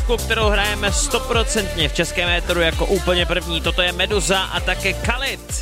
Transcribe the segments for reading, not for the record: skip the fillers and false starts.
písničku, kterou hrajeme 100% v českém éteru jako úplně první. Toto je Meduza a také Khalid.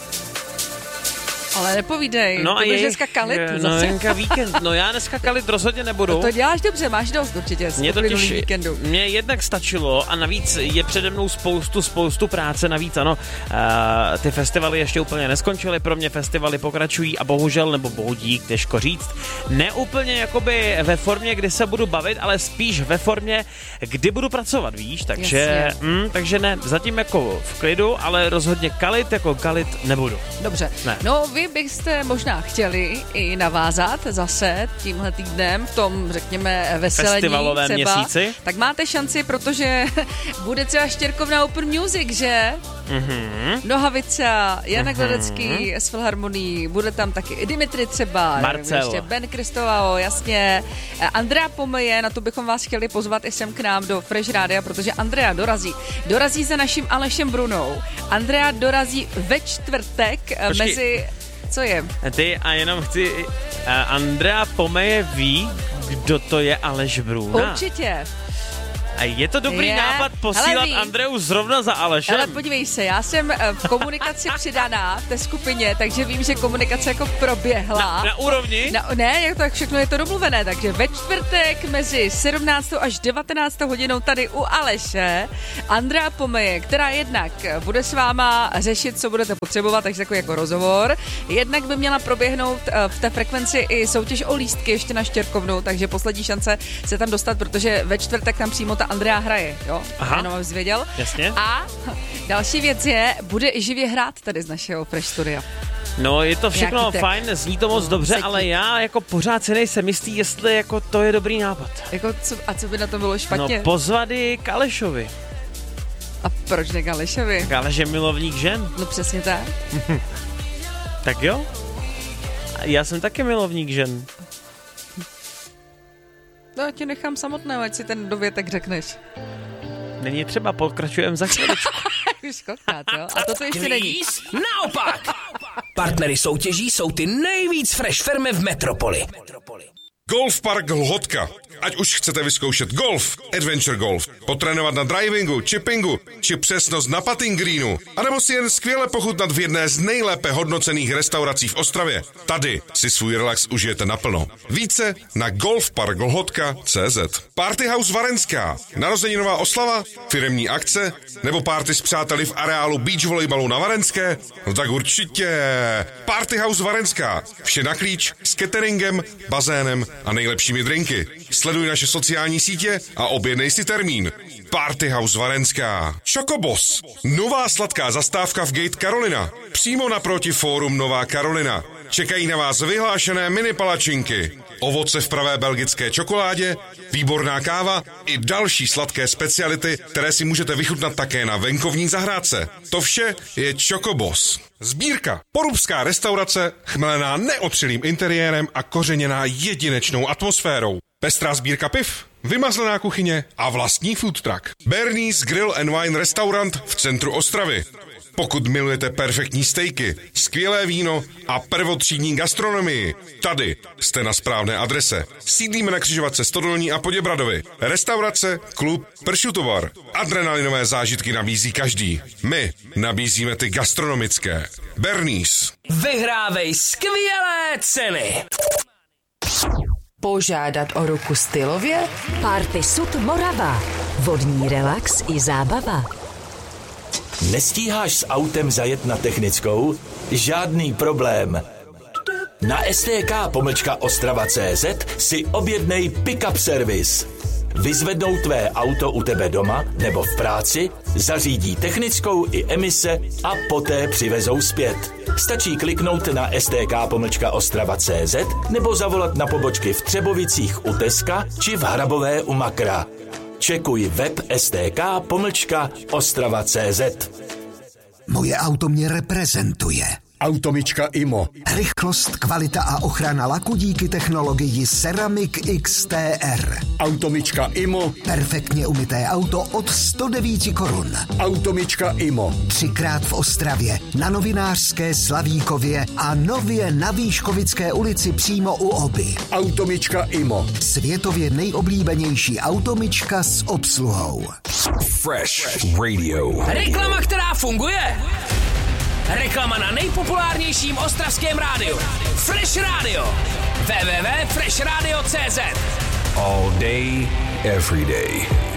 Ale nepovídej, no to budeš dneska Khalid zase. No víkend, no já dneska Khalid rozhodně nebudu. To děláš dobře, máš dost určitě z uplynulých víkendu. Mně jednak stačilo a navíc je přede mnou spoustu práce, navíc ano, ty festivaly ještě úplně neskončily, pro mě festivaly pokračují a bohužel, nebo bohudík, těžko říct, ne úplně jakoby ve formě, kdy se budu bavit, ale spíš ve formě, kdy budu pracovat, víš, takže ne, zatím jako v klidu, ale rozhodně Khalid jako Khalid nebudu. Dobře, ne. No vy byste možná chtěli i navázat zase tímhle týdnem v tom, řekněme, veselení festivalovém třeba, měsíci. Tak máte šanci, protože bude třeba Štěrkovna Open Music, že? Nohavica, Jana Gladecký z Filharmonií, bude tam taky i Dimitri třeba, Marcel. Ještě Ben Kristovao, jasně, Andrea Pomeje, na to bychom vás chtěli pozvat i sem k nám do Fresh Rádia, protože Andrea dorazí za naším Alešem Brunou. Andrea dorazí ve čtvrtek mezi... Co je? Ty a jenom chci... Andrea Pomeje ví, kdo to je Aleš Bruna? Určitě. A je to dobrý nápad posílat Andreu zrovna za Alešem? Ale podívej se, já jsem v komunikaci přidaná v té skupině, takže vím, že komunikace jako proběhla. Na úrovni? Ne, tak všechno je to domluvené, takže ve čtvrtek mezi 17. až 19. hodinou tady u Aleše Andrea Pomeje, která jednak bude s váma řešit, co budete potřebovat, takže takový jako rozhovor. Jednak by měla proběhnout v té frekvenci i soutěž o lístky ještě na Štěrkovnu, takže poslední šance se tam dostat, protože ve čtvrtek tam přímo ta Andrea hraje, jo? Aha. Jenom abys věděl. Jasně. A další věc je, bude i živě hrát tady z našeho Fresh Studia. No, je to všechno fajn, zní to moc dobře, ale já jako pořád si nejsem jistý, jestli jako to je dobrý nápad. Co by na to bylo špatně? No, pozvat i k Alešovi. A proč ne k Alešovi? Tak Aleš je milovník žen. No přesně tak. Tak jo. Já jsem taky milovník žen. No, já tě nechám samotného, ať si ten dovětek řekneš. Není třeba, pokračujeme za chvíličku. Už kolikrát, jo? A toto ještě není. Naopak! Partnery soutěží jsou ty nejvíc fresh firmy v metropoli. Golf Park Lhotka. Ať už chcete vyzkoušet golf, adventure golf, potrénovat na drivingu, chippingu, či přesnost na putting greenu, anebo si jen skvěle pochutnat v jedné z nejlépe hodnocených restaurací v Ostravě. Tady si svůj relax užijete naplno. Více na golfparklhotka.cz. Party House Varenská. Narozeninová oslava, firemní akce nebo party s přáteli v areálu beach volejbalu na Varenské? No tak určitě. Party House Varenská. Vše na klíč s cateringem, bazénem a nejlepšími drinky. Sleduj naše sociální sítě a objednej si termín. Party House Varenská. Chocobos. Nová sladká zastávka v Gate Carolina. Přímo naproti Fórum Nová Karolina. Čekají na vás vyhlášené mini palačinky. Ovoce v pravé belgické čokoládě, výborná káva i další sladké speciality, které si můžete vychutnat také na venkovní zahrádce. To vše je Chocobos. Sbírka. Porubská restaurace, chmelená neotřelým interiérem a kořeněná jedinečnou atmosférou. Pestrá sbírka piv, vymazlená kuchyně a vlastní food truck. Bernie's Grill and Wine Restaurant v centru Ostravy. Pokud milujete perfektní stejky, skvělé víno a prvotřídní gastronomii, tady jste na správné adrese. Sídlíme na křižovatce Stodolní a Poděbradovi. Restaurace, klub, pršutovar. Adrenalinové zážitky nabízí každý. My nabízíme ty gastronomické. Bernie's. Vyhrávej skvělé ceny! Požádat o ruku stylově? Party Sud Morava. Vodní relax i zábava. Nestíháš s autem zajet na technickou? Žádný problém. Na stk-ostrava.cz si objednej pick-up servis. Vyzvednou tvé auto u tebe doma nebo v práci, zařídí technickou i emise a poté přivezou zpět. Stačí kliknout na stk-ostrava.cz nebo zavolat na pobočky v Třebovicích u Teska či v Hrabové u Makra. Čekuj web stk-ostrava.cz. Moje auto mě reprezentuje. Automička IMO. Rychlost, kvalita a ochrana laku díky technologii Ceramic XTR. Automička IMO. Perfektně umyté auto od 109 korun. Automička IMO. 3krát v Ostravě, na Novinářské, Slavíkově a nově na Výškovické ulici přímo u Oby. Automička IMO. Světově nejoblíbenější automička s obsluhou. Fresh Radio. Reklama, která funguje. Reklama na nejpopulárnějším ostravském rádiu. Fresh Radio. www.freshradio.cz. All day, every day.